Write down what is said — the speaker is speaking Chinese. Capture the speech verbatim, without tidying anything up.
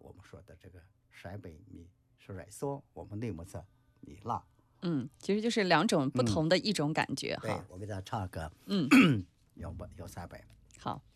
我们说的这个陕北米是软嗦，我们内蒙是米辣。 嗯，其实就是两种不同的一种感觉、 对， 哈。 我给大家唱个嗯， 幺八幺三百。 好。